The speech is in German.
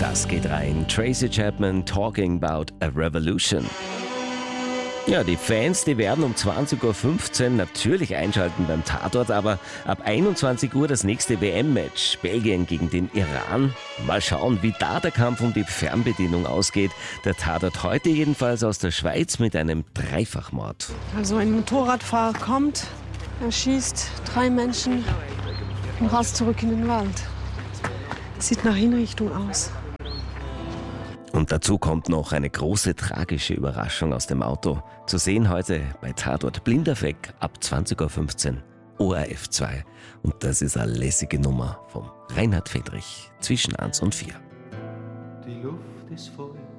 Das geht rein. Tracy Chapman, Talking About a Revolution. Ja, die Fans, die werden um 20.15 Uhr natürlich einschalten beim Tatort, aber ab 21 Uhr das nächste WM-Match. Belgien gegen den Iran. Mal schauen, wie da der Kampf um die Fernbedienung ausgeht. Der Tatort heute jedenfalls aus der Schweiz mit einem Dreifachmord. Also ein Motorradfahrer kommt, er schießt 3 Menschen und rast zurück in den Wald. Sieht nach Hinrichtung aus. Und dazu kommt noch eine große tragische Überraschung aus dem Auto. Zu sehen heute bei Tatort Blinder Fleck ab 20.15 Uhr ORF 2. Und das ist eine lässige Nummer vom Reinhard Fendrich zwischen 1 und 4. Die Luft ist voll